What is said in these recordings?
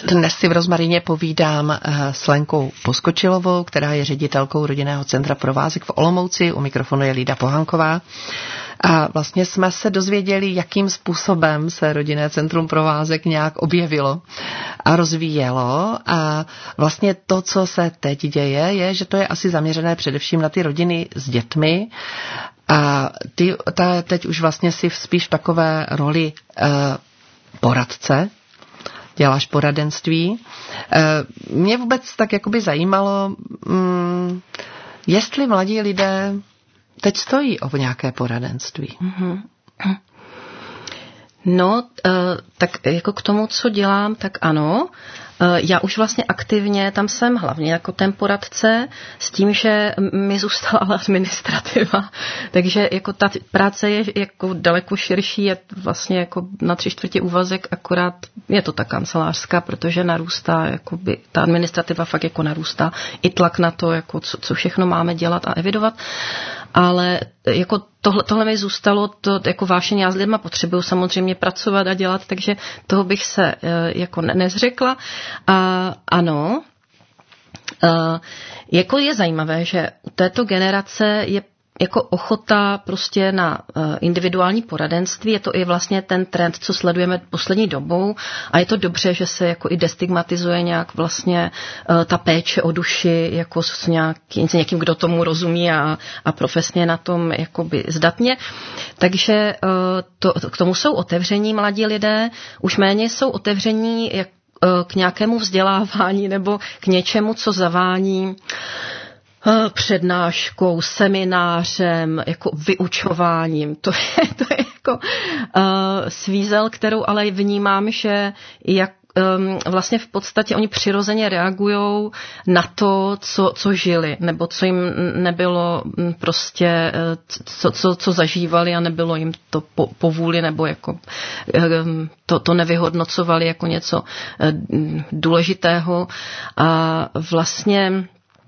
Dnes si v Rozmarině povídám s Lenkou Poskočilovou, která je ředitelkou Rodinného centra Provázek v Olomouci. U mikrofonu je Lída Pohanková. A vlastně jsme se dozvěděli, jakým způsobem se Rodinné centrum Provázek nějak objevilo a rozvíjelo. A vlastně to, co se teď děje, je, že to je asi zaměřené především na ty rodiny s dětmi. A ty teď už vlastně si spíš v takové roli poradce, děláš poradenství. Mě vůbec tak jakoby zajímalo, jestli mladí lidé teď stojí o nějaké poradenství. No, tak jako k tomu, co dělám, tak ano. Já už vlastně aktivně tam jsem hlavně jako ten poradce s tím, že mi zůstala ale administrativa. Takže jako ta práce je jako daleko širší, je vlastně jako na 3/4 úvazek, akorát je to ta kancelářská, protože narůstá, jakoby, ta administrativa fakt jako narůstá. I tlak na to, jako co všechno máme dělat a evidovat. Ale jako tohle mi zůstalo, to jako vášeň, já s lidma potřebuju samozřejmě pracovat a dělat, takže toho bych se jako nezřekla. A ano, jako je zajímavé, že u této generace je jako ochota prostě na individuální poradenství, je to i vlastně ten trend, co sledujeme poslední dobou a je to dobře, že se jako i destigmatizuje nějak vlastně ta péče o duši jako s někým, kdo tomu rozumí a profesně na tom jakoby zdatně. Takže k tomu jsou otevření mladí lidé, už méně jsou otevření k nějakému vzdělávání nebo k něčemu, co zavání přednáškou, seminářem, jako vyučováním. To je jako svízel, kterou ale vnímám, že vlastně v podstatě oni přirozeně regujou na to, co žili, nebo co jim nebylo prostě, co zažívali a nebylo jim to po vůli, nebo jako to nevyhodnocovali jako něco důležitého. A vlastně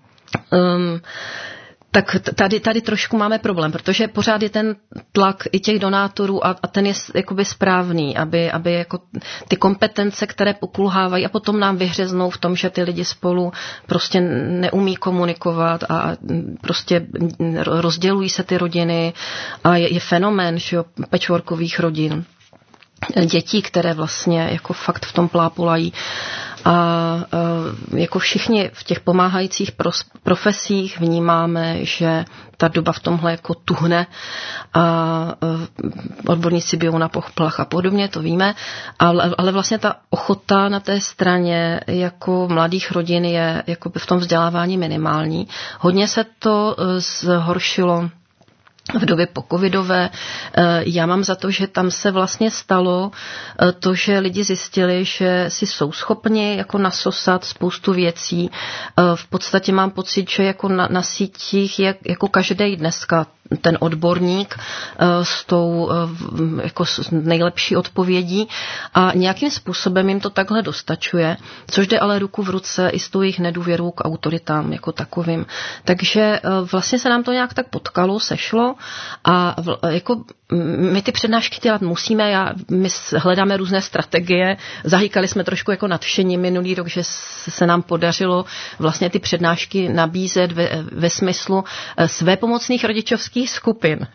tak tady trošku máme problém, protože pořád je ten tlak i těch donátorů a ten je jakoby správný, aby jako ty kompetence, které pokulhávají a potom nám vyhřeznou v tom, že ty lidi spolu prostě neumí komunikovat a prostě rozdělují se ty rodiny a je fenomén, že jo, patchworkových rodin. Dětí, které vlastně jako fakt v tom plápolají. A jako všichni v těch pomáhajících profesích vnímáme, že ta doba v tomhle jako tuhne a odborníci bijou na poplach a podobně, to víme, ale vlastně ta ochota na té straně jako mladých rodin je jako v tom vzdělávání minimální. Hodně se to zhoršilo v době pocovidové. Já mám za to, že tam se vlastně stalo to, že lidi zjistili, že si jsou schopni jako nasosat spoustu věcí. V podstatě mám pocit, že jako na sítích je jako každý dneska ten odborník s tou jako nejlepší odpovědí a nějakým způsobem jim to takhle dostačuje, což jde ale ruku v ruce i s tou jejich nedůvěrou k autoritám jako takovým. Takže vlastně se nám to nějak tak potkalo, sešlo a jako my ty přednášky dělat musíme, my hledáme různé strategie, zahýkali jsme trošku jako nadšení minulý rok, že se nám podařilo vlastně ty přednášky nabízet ve smyslu svépomocných rodičovských skupin.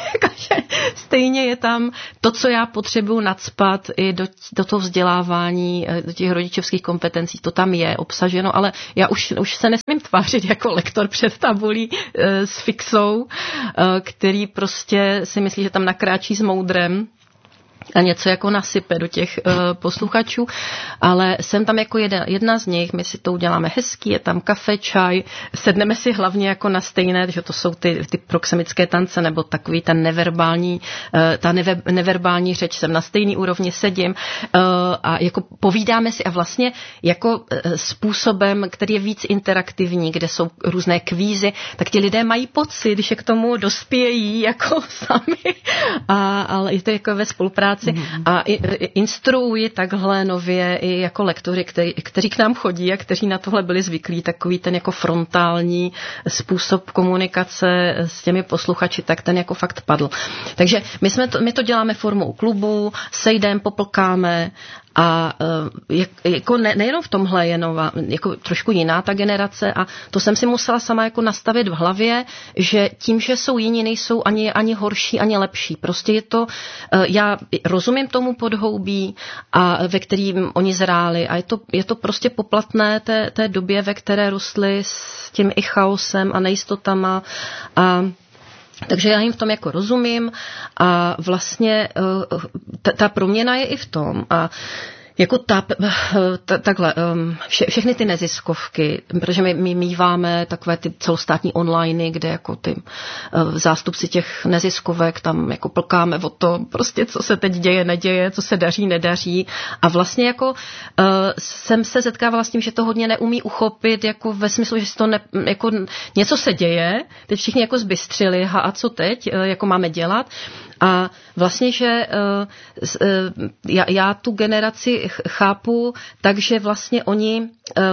Stejně je tam to, co já potřebuju nacpat i do toho vzdělávání, do těch rodičovských kompetencí, to tam je obsaženo, ale já už se nesmím tvářit jako lektor před tabulí s fixou, který prostě si myslí, že tam nakráčí s moudrem a něco jako nasype do těch posluchačů, ale jsem tam jako jedna z nich, my si to uděláme hezký, je tam kafe, čaj, sedneme si hlavně jako na stejné, že to jsou ty proxemické tance, nebo takový ten neverbální řeč, jsem na stejný úrovni, sedím a jako povídáme si a vlastně jako způsobem, který je víc interaktivní, kde jsou různé kvízy, tak ti lidé mají pocit, že k tomu dospějí jako sami, ale je to jako ve spolupráci a instruuji takhle nově i jako lektory, kteří k nám chodí a kteří na tohle byli zvyklí, takový ten jako frontální způsob komunikace s těmi posluchači, tak ten jako fakt padl. Takže my to děláme formou klubu, sejdeme, poplkáme A jako nejenom v tomhle je nová, jako trošku jiná ta generace a to jsem si musela sama jako nastavit v hlavě, že tím, že jsou jiní, nejsou ani horší, ani lepší. Prostě je to, já rozumím tomu podhoubí, a ve kterým oni zráli a je to prostě poplatné té době, ve které rostly s tím i chaosem a nejistotama a takže já jim v tom jako rozumím a vlastně ta proměna je i v tom a jako takhle, všechny ty neziskovky, protože my míváme takové ty celostátní online, kde jako ty zástupci těch neziskovek tam jako plkáme o to, prostě co se teď děje, neděje, co se daří, nedaří a vlastně jako jsem se setkávala s tím, že to hodně neumí uchopit, jako ve smyslu, že si to jako něco se děje, teď všichni jako zbystřili, a co teď, jako máme dělat. A vlastně, že já tu generaci chápu, takže vlastně oni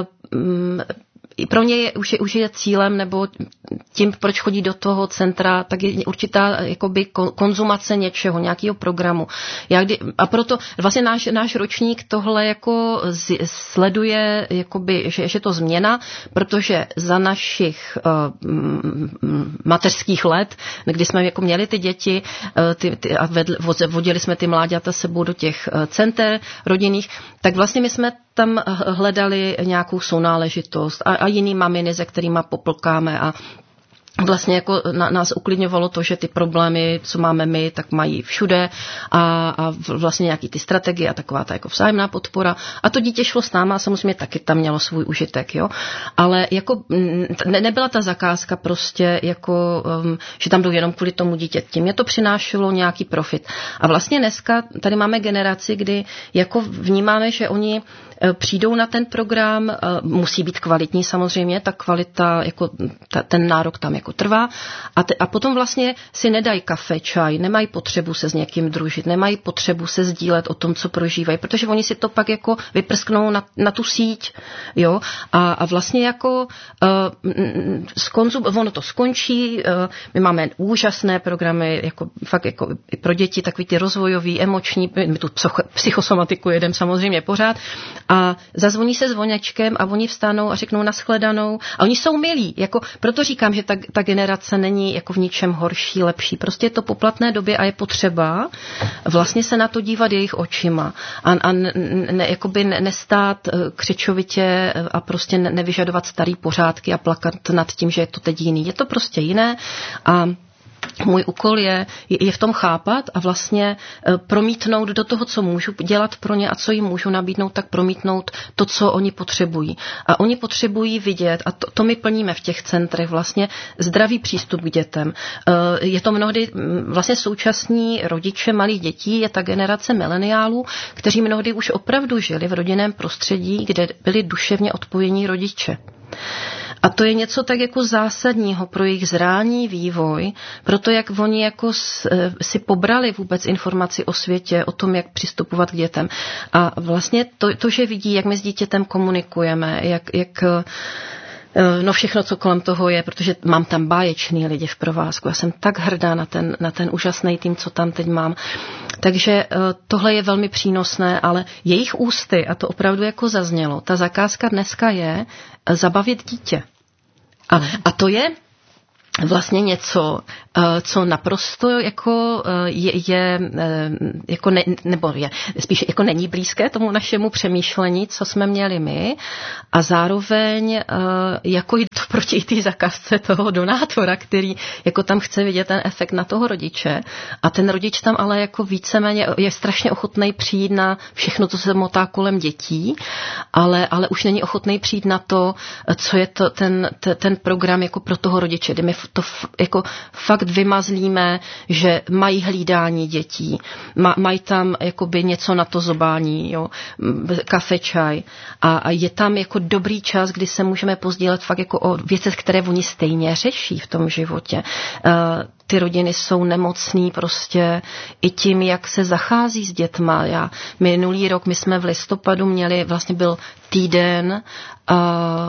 pro ně už je cílem, nebo tím, proč chodí do toho centra, tak je určitá jakoby konzumace něčeho, nějakého programu. A proto vlastně náš ročník tohle jako sleduje, jakoby, že je to změna, protože za našich mateřských let, kdy jsme jako měli ty děti a vodili jsme ty mláďata sebou do těch center rodinných, tak vlastně my jsme tam hledali nějakou sounáležitost a jiný maminy, se kterými poplkáme a vlastně jako nás uklidňovalo to, že ty problémy, co máme my, tak mají všude a vlastně nějaký ty strategie a taková ta jako vzájemná podpora. A to dítě šlo s náma a samozřejmě taky tam mělo svůj užitek, jo. Ale jako nebyla ta zakázka prostě jako, že tam jdou jenom kvůli tomu dítěti. Mě to přinášelo nějaký profit. A vlastně dneska tady máme generaci, kdy jako vnímáme, že oni přijdou na ten program, musí být kvalitní samozřejmě, ta kvalita, jako ten nárok tam jako trvá a potom vlastně si nedají kafe, čaj, nemají potřebu se s někým družit, nemají potřebu se sdílet o tom, co prožívají, protože oni si to pak jako vyprsknou na tu síť, jo, a vlastně jako ono to skončí, my máme úžasné programy, jako fakt jako i pro děti, takový ty rozvojový, emoční, my tu psychosomatiku jedeme samozřejmě pořád a zazvoní se zvonečkem a oni vstanou a řeknou nashledanou a oni jsou milí, jako proto říkám, že ta generace není jako v ničem horší, lepší. Prostě je to poplatné době a je potřeba vlastně se na to dívat jejich očima a jakoby nestát křičovitě a prostě nevyžadovat starý pořádky a plakat nad tím, že je to teď jiný. Je to prostě jiné a můj úkol je v tom chápat a vlastně promítnout do toho, co můžu dělat pro ně a co jim můžu nabídnout, tak promítnout to, co oni potřebují. A oni potřebují vidět, a to my plníme v těch centrech, vlastně zdravý přístup k dětem. Je to mnohdy vlastně současní rodiče malých dětí, je ta generace mileniálů, kteří mnohdy už opravdu žili v rodinném prostředí, kde byli duševně odpojení rodiče. A to je něco tak jako zásadního pro jejich zrání, vývoj, pro to, jak oni jako si pobrali vůbec informaci o světě, o tom, jak přistupovat k dětem. A vlastně to že vidí, jak my s dítětem komunikujeme, jak no všechno, co kolem toho je, protože mám tam báječný lidi v provázku. Já jsem tak hrdá na ten úžasný tým, co tam teď mám. Takže tohle je velmi přínosné, ale jejich ústy, a to opravdu jako zaznělo, ta zakázka dneska je zabavit dítě. A to je vlastně něco, co naprosto jako je jako nebo je spíš jako není blízké tomu našemu přemýšlení, co jsme měli my a zároveň jako jde to proti té zakázce toho donátora, který jako tam chce vidět ten efekt na toho rodiče a ten rodič tam ale jako víceméně je strašně ochotný přijít na všechno, co se motá kolem dětí, ale už není ochotný přijít na to, co je to ten program jako pro toho rodiče, kdy my to jako fakt vymazlíme, že mají hlídání dětí, mají tam jakoby něco na to zobání, jo, kafe, čaj a je tam jako dobrý čas, kdy se můžeme pozdílet fakt jako o věcech, které oni stejně řeší v tom životě. Ty rodiny jsou nemocný prostě i tím, jak se zachází s dětma. Minulý rok my jsme v listopadu měli, vlastně byl týden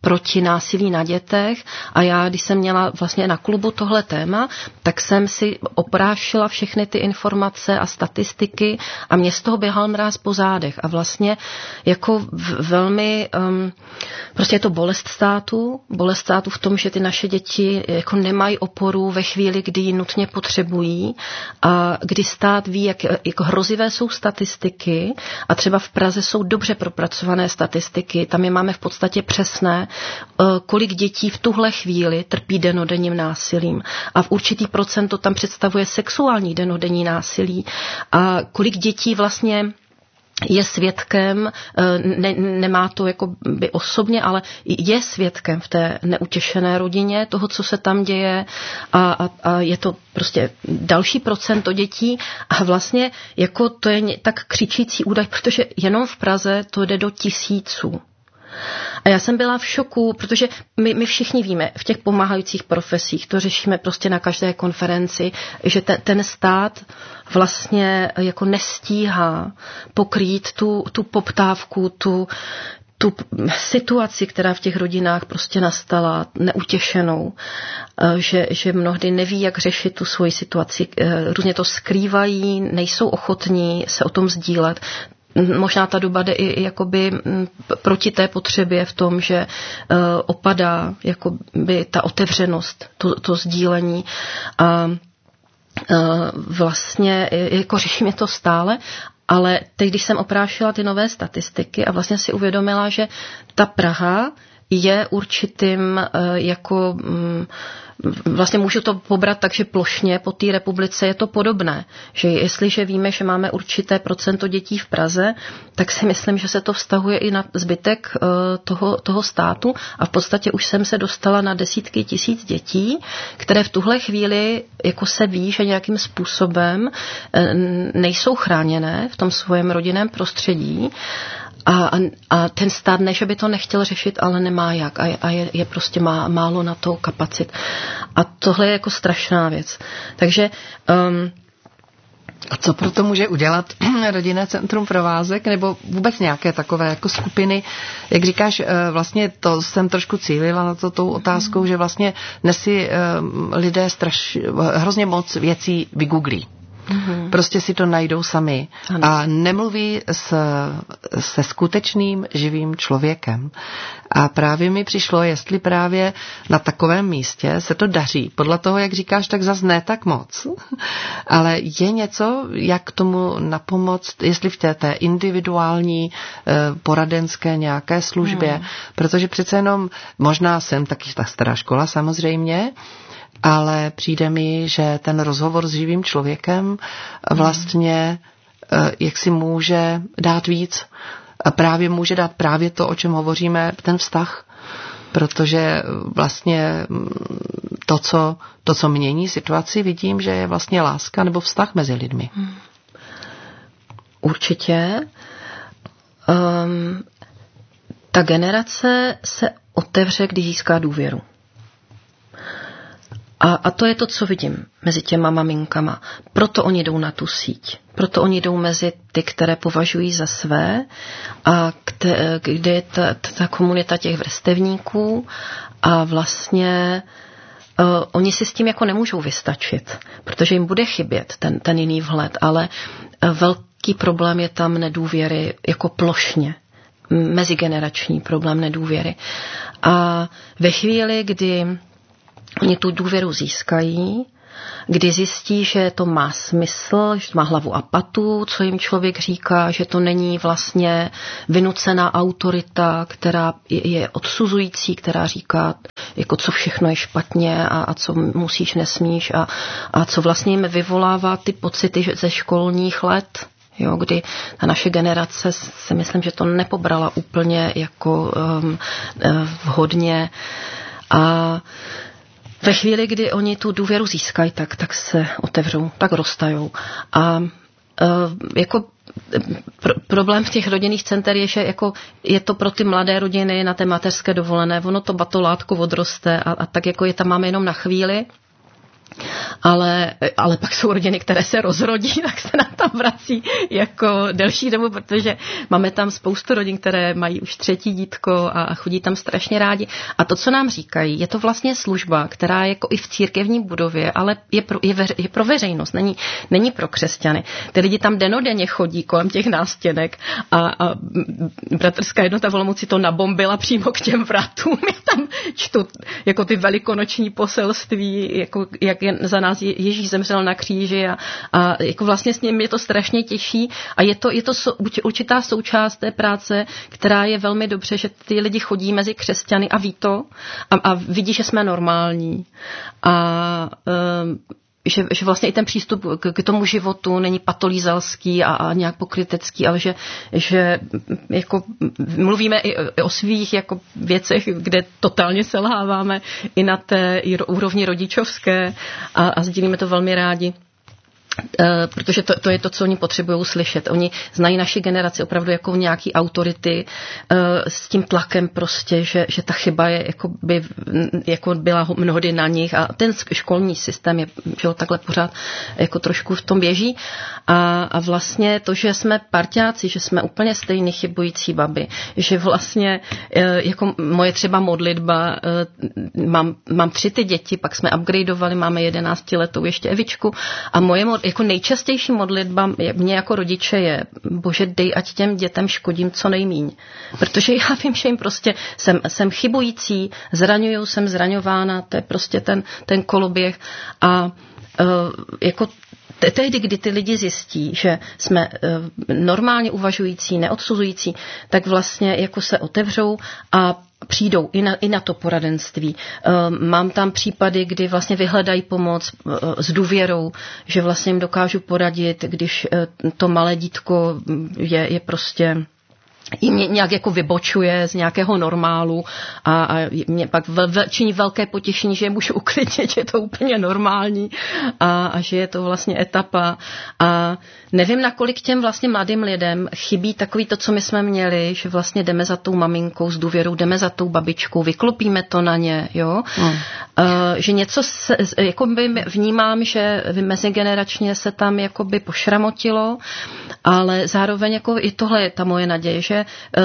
proti násilí na dětech a já, když jsem měla vlastně na klubu tohle téma, tak jsem si oprášila všechny ty informace a statistiky a mě z toho běhal mráz po zádech a vlastně jako velmi, prostě je to bolest státu v tom, že ty naše děti jako nemají oporu ve chvíli, kdy ji nutně potřebují a kdy stát ví, jak hrozivé jsou statistiky a třeba v Praze jsou dobře propracované statistiky, tam je máme v podstatě přesné, kolik dětí v tuhle chvíli trpí dennodenním násilím a v určitý procent to tam představuje sexuální dennodenní násilí a kolik dětí vlastně je svědkem, nemá to jako by osobně, ale je svědkem v té neutěšené rodině toho, co se tam děje a je to prostě další procento dětí a vlastně jako to je tak křičící údaj, protože jenom v Praze to jde do tisíců. A já jsem byla v šoku, protože my všichni víme, v těch pomáhajících profesích, to řešíme prostě na každé konferenci, že ten stát vlastně jako nestíhá pokrýt tu poptávku, tu situaci, která v těch rodinách prostě nastala, neutěšenou, že mnohdy neví, jak řešit tu svoji situaci, různě to skrývají, nejsou ochotní se o tom sdílet. Možná ta doba jde i jakoby proti té potřebě v tom, že opadá jakoby ta otevřenost, to sdílení a vlastně jako řešíme to stále, ale teď, když jsem oprášila ty nové statistiky a vlastně si uvědomila, že ta Praha je určitým jako vlastně můžu to pobrat tak, že plošně po té republice je to podobné. Že jestliže víme, že máme určité procento dětí v Praze, tak si myslím, že se to vztahuje i na zbytek toho státu a v podstatě už jsem se dostala na desítky tisíc dětí, které v tuhle chvíli jako se ví, že nějakým způsobem nejsou chráněné v tom svém rodinném prostředí. A ten stát ne, že by to nechtěl řešit, ale nemá jak a je prostě málo na to kapacit. A tohle je jako strašná věc. Takže a co proto může udělat Rodinné centrum Provázek nebo vůbec nějaké takové jako skupiny? Jak říkáš, vlastně to jsem trošku cílila na to tou otázkou, že vlastně dnes si lidé hrozně moc věcí vygooglí. Mm-hmm. Prostě si to najdou sami a nemluví se skutečným živým člověkem. A právě mi přišlo, jestli právě na takovém místě se to daří. Podle toho, jak říkáš, tak zas ne tak moc. Ale je něco, jak tomu napomoct, jestli v té individuální poradenské nějaké službě, protože přece jenom, možná jsem taky ta stará škola samozřejmě, ale přijde mi, že ten rozhovor s živým člověkem vlastně jak si může dát víc. A právě může dát právě to, o čem hovoříme, ten vztah. Protože vlastně to, co mění situaci, vidím, že je vlastně láska nebo vztah mezi lidmi. Určitě. Ta generace se otevře, když získá důvěru. A to je to, co vidím mezi těma maminkama. Proto oni jdou na tu síť. Proto oni jdou mezi ty, které považují za své a kde je ta komunita těch vrstevníků a vlastně oni si s tím jako nemůžou vystačit, protože jim bude chybět ten jiný vhled, ale velký problém je tam nedůvěry jako plošně. Mezigenerační problém nedůvěry. A ve chvíli, kdy oni tu důvěru získají, kdy zjistí, že to má smysl, že to má hlavu a patu, co jim člověk říká, že to není vlastně vynucená autorita, která je odsuzující, která říká, jako co všechno je špatně a co musíš, nesmíš a co vlastně jim vyvolává ty pocity ze školních let. Jo, kdy ta naše generace si myslím, že to nepobrala úplně jako vhodně a ve chvíli, kdy oni tu důvěru získají, tak se otevřou, tak roztajou. A jako problém v těch rodinných center je, že jako je to pro ty mladé rodiny na té mateřské dovolené, ono to batolátko odroste a tak jako je tam máme jenom na chvíli. ale pak jsou rodiny, které se rozrodí, tak se nám tam vrací jako delší dobu, protože máme tam spoustu rodin, které mají už 3. dítko a chodí tam strašně rádi. A to, co nám říkají, je to vlastně služba, která je jako i v církevní budově, ale je pro veřejnost, není pro křesťany. Ty lidi tam dennodenně chodí kolem těch nástěnek a bratrská jednota v Olomouci to nabombila přímo k těm vratům. Já tam čtu jako ty velikonoční poselství, jako jak za nás Ježíš zemřel na kříži a jako vlastně s ním je to strašně těžší a je to určitá součást té práce, která je velmi dobře, že ty lidi chodí mezi křesťany a ví to a vidí, že jsme normální. A že vlastně i ten přístup k tomu životu není patolízalský a nějak pokrytecký, ale že jako mluvíme i o svých jako věcech, kde totálně selháváme i na té úrovni rodičovské a sdílíme to velmi rádi. Protože to je to, co oni potřebují slyšet. Oni znají naši generaci opravdu jako nějaký autority s tím tlakem prostě, že ta chyba je jako byla mnohdy na nich a ten školní systém je, že takhle pořád jako trošku v tom běží a vlastně to, že jsme parťáci, že jsme úplně stejný chybující baby, že vlastně jako moje třeba modlitba, mám 3 ty děti, pak jsme upgradeovali, máme 11letou ještě Evičku a moje jako nejčastější modlitba mě jako rodiče je: Bože, dej, ať těm dětem škodím co nejmíň. Protože já vím, že jim prostě jsem chybující, zraňuju, jsem zraňována, to je prostě ten koloběh a jako tehdy, kdy ty lidi zjistí, že jsme normálně uvažující, neodsuzující, tak vlastně jako se otevřou a přijdou i na to poradenství. Mám tam případy, kdy vlastně vyhledají pomoc s důvěrou, že vlastně jim dokážu poradit, když to malé dítko je prostě jim nějak jako vybočuje z nějakého normálu a mě pak činí velké potěšení, že je můžu uklidnit, že je to úplně normální a že je to vlastně etapa a nevím, nakolik těm vlastně mladým lidem chybí takový to, co my jsme měli, že vlastně jdeme za tou maminkou s důvěrou, jdeme za tou babičkou, vyklopíme to na ně, jo? Že něco jakoby vnímám, že mezigeneračně se tam jakoby pošramotilo, ale zároveň jako i tohle je ta moje naděje, že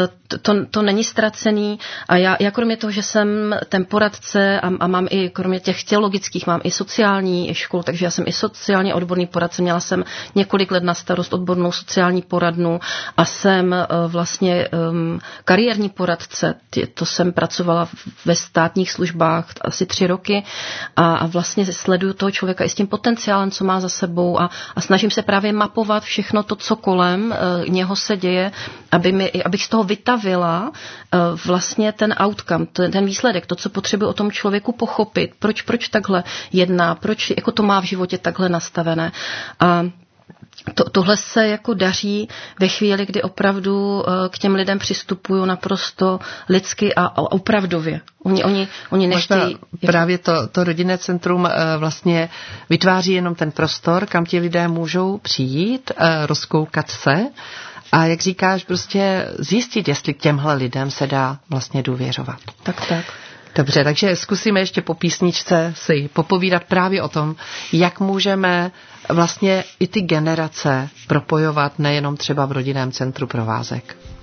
to není ztracený a já kromě toho, že jsem ten poradce a mám i kromě těch teologických, mám i sociální školu, takže já jsem i sociálně odborný poradce, měla jsem několik let na starost odbornou sociální poradnu a jsem vlastně kariérní poradce, to jsem pracovala ve státních službách asi 3 roky a vlastně sleduju toho člověka i s tím potenciálem, co má za sebou a snažím se právě mapovat všechno to, co kolem něho se děje, abych z toho vytavila vlastně ten outcome, ten výsledek, to, co potřebuji o tom člověku pochopit, proč takhle jedná, proč jako to má v životě takhle nastavené. A tohle se jako daří ve chvíli, kdy opravdu k těm lidem přistupují naprosto lidsky a opravdově. Oni nechtějí. Právě to rodinné centrum vlastně vytváří jenom ten prostor, kam ti lidé můžou přijít, rozkoukat se a jak říkáš, prostě zjistit, jestli těmhle lidem se dá vlastně důvěřovat. Tak. Dobře, takže zkusíme ještě po písničce si popovídat právě o tom, jak můžeme vlastně i ty generace propojovat nejenom třeba v rodinném centru Provázek.